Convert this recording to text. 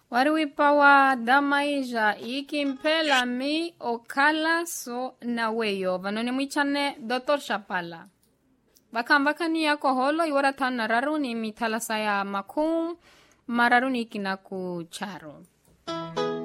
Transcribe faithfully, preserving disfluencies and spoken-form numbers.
Wariwipawa damaija ikimpela mi okala so na weyo. Vanoni mwichane Doctor Shapala. Bakambakani ya koholo iwara tana raruni mitalasa ya makum mararuni kinaku charo.